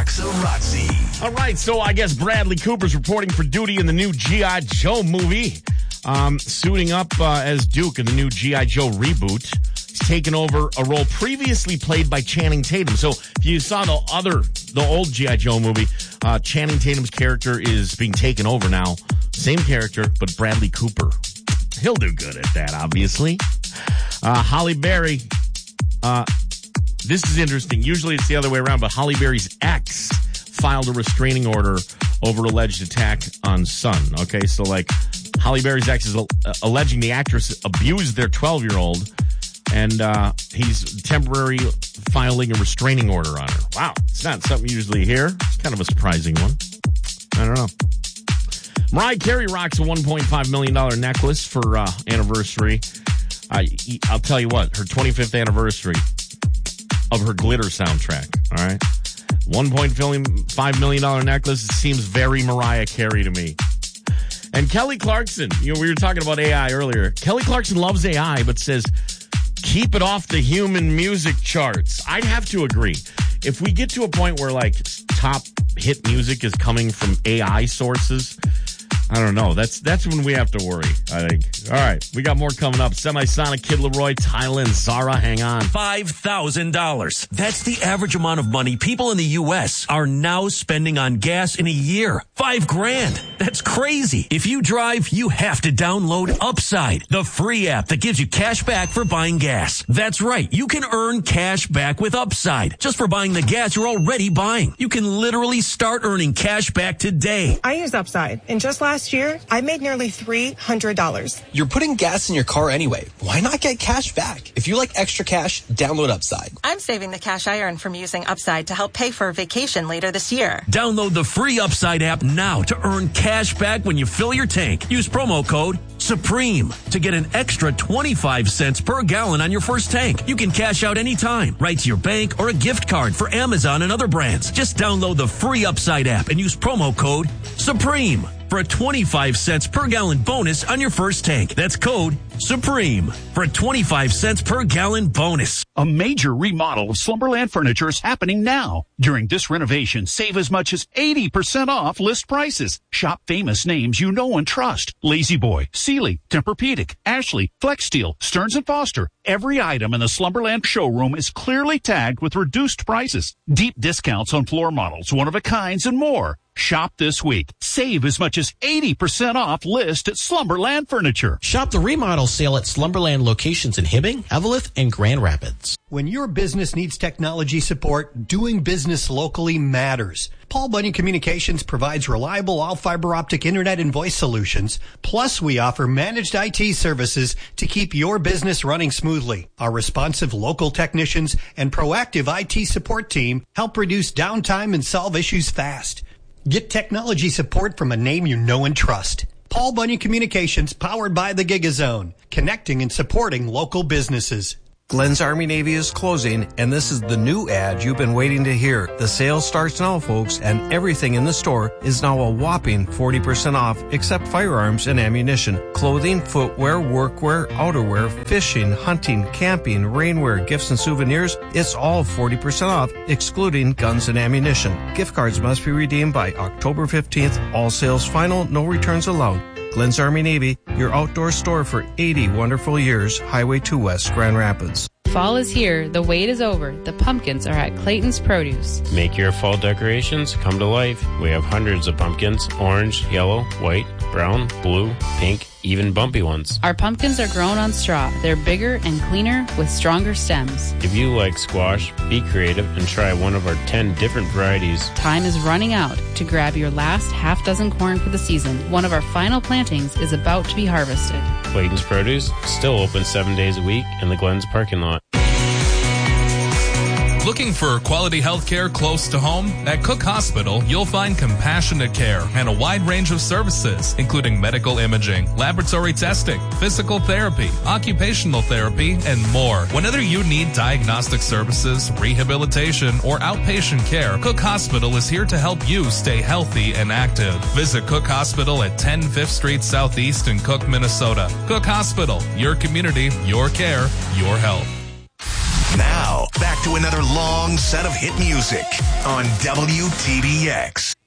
Roxarazzi. All right, so I guess Bradley Cooper's reporting for duty in the new G.I. Joe movie. Suiting up as Duke in the new G.I. Joe reboot. He's taken over a role previously played by Channing Tatum. So if you saw the old G.I. Joe movie, Channing Tatum's character is being taken over now. Same character, but Bradley Cooper. He'll do good at that, obviously. Halle Berry. This is interesting. Usually it's the other way around, but Halle Berry's ex filed a restraining order over alleged attack on son. Okay, so like Halle Berry's ex is alleging the actress abused their 12-year-old, and he's temporarily filing a restraining order on her. Wow, it's not something you usually hear. It's kind of a surprising one. I don't know. Mariah Carey rocks a $1.5 million necklace for anniversary. I'll tell you what, her 25th anniversary of her Glitter soundtrack, all right? $1.5 million necklace seems very Mariah Carey to me. And Kelly Clarkson, we were talking about AI earlier. Kelly Clarkson loves AI, but says, keep it off the human music charts. I'd have to agree. If we get to a point where, like, top hit music is coming from AI sources, I don't know. That's when we have to worry, I think. All right, we got more coming up. Semisonic, Kid Laroi, Thailand, Zara, hang on. $5,000. That's the average amount of money people in the U.S. are now spending on gas in a year. $5,000. That's crazy. If you drive, you have to download Upside, the free app that gives you cash back for buying gas. That's right. You can earn cash back with Upside just for buying the gas you're already buying. You can literally start earning cash back today. I use Upside, and just last year, I made nearly $300. You're putting gas in your car anyway. Why not get cash back? If you like extra cash, download Upside. I'm saving the cash I earn from using Upside to help pay for a vacation later this year. Download the free Upside app now to earn cash back when you fill your tank. Use promo code SUPREME to get an extra 25 cents per gallon on your first tank. You can cash out anytime, right to your bank or a gift card for Amazon and other brands. Just download the free Upside app and use promo code SUPREME for a 25 cents per gallon bonus on your first tank. That's code SUPREME for a 25 cents per gallon bonus. A major remodel of Slumberland Furniture is happening now. During this renovation, save as much as 80% off list prices. Shop famous names you know and trust. Lazy Boy, Sealy, Tempur-Pedic, Ashley, FlexSteel, Stearns & Foster. Every item in the Slumberland showroom is clearly tagged with reduced prices. Deep discounts on floor models, one-of-a-kinds, and more. Shop this week. Save as much as 80% off list at Slumberland Furniture. Shop the remodel sale at Slumberland locations in Hibbing, Eveleth, and Grand Rapids. When your business needs technology support, doing business locally matters. Paul Bunyan Communications provides reliable all-fiber optic internet and voice solutions. Plus, we offer managed IT services to keep your business running smoothly. Our responsive local technicians and proactive IT support team help reduce downtime and solve issues fast. Get technology support from a name you know and trust. Paul Bunyan Communications, powered by the GigaZone, connecting and supporting local businesses. Glenn's Army Navy is closing, and this is the new ad you've been waiting to hear. The sale starts now, folks, and everything in the store is now a whopping 40% off, except firearms and ammunition, clothing, footwear, workwear, outerwear, fishing, hunting, camping, rainwear, gifts and souvenirs. It's all 40% off, excluding guns and ammunition. Gift cards must be redeemed by October 15th. All sales final, no returns allowed. Glenn's Army Navy, your outdoor store for 80 wonderful years. Highway 2 West, Grand Rapids. Fall is here. The wait is over. The pumpkins are at Clayton's Produce. Make your fall decorations come to life. We have hundreds of pumpkins, orange, yellow, white, brown, blue, pink, even bumpy ones. Our pumpkins are grown on straw. They're bigger and cleaner with stronger stems. If you like squash, be creative and try one of our 10 different varieties. Time is running out to grab your last half dozen corn for the season. One of our final plantings is about to be harvested. Clayton's Produce, still open 7 days a week in the Glens parking lot. Looking for quality health care close to home? At Cook Hospital, you'll find compassionate care and a wide range of services, including medical imaging, laboratory testing, physical therapy, occupational therapy, and more. Whenever you need diagnostic services, rehabilitation, or outpatient care, Cook Hospital is here to help you stay healthy and active. Visit Cook Hospital at 10 5th Street Southeast in Cook, Minnesota. Cook Hospital, your community, your care, your health. Now, back to another long set of hit music on WTBX.